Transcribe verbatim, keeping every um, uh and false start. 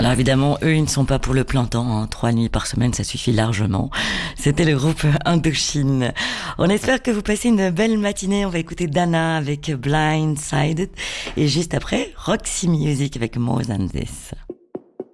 Alors évidemment, eux, ils ne sont pas pour le plein temps, hein. Trois nuits par semaine, ça suffit largement. C'était le groupe Indochine. On espère que vous passez une belle matinée. On va écouter Dana avec Blindsided. Et juste après, Roxy Music avec More Than This.